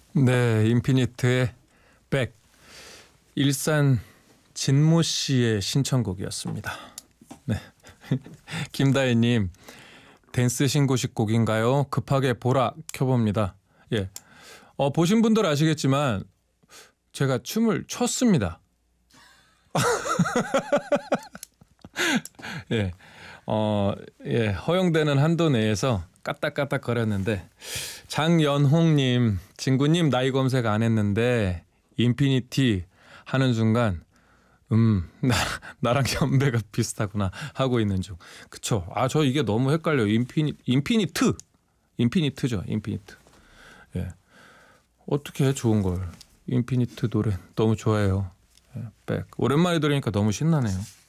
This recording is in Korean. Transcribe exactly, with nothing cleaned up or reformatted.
네, 인피니트의 백. 일산 진모 씨의 신청곡이었습니다. 네. 김다혜님, 댄스 신고식 곡인가요? 급하게 보라 켜봅니다. 예. 어, 보신 분들 아시겠지만 제가 춤을 췄습니다. 예. 어, 예. 허용되는 한도 내에서 까딱까딱 거렸는데, 장연홍님, 진구님 나이 검색 안 했는데 인피니티 하는 순간 음, 나, 나랑 연배가 비슷하구나 하고 있는 중. 그쵸. 아, 저 이게 너무 헷갈려요. 인피니, 인피니트. 인피니트죠. 인피니트. 예. 어떻게 해, 좋은 걸. 인피니트 노래 너무 좋아해요. 예, 백. 오랜만에 들으니까 너무 신나네요.